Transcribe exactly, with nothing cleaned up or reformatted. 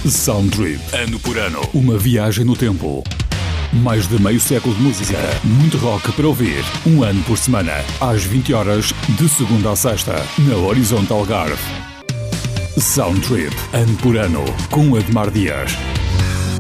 Soundtrip, ano por ano, uma viagem no tempo. Mais de meio século de música, muito rock para ouvir, um ano por semana, às vinte horas, de segunda a sexta, na Horizonte Algarve. Soundtrip, ano por ano, com Admar Dias.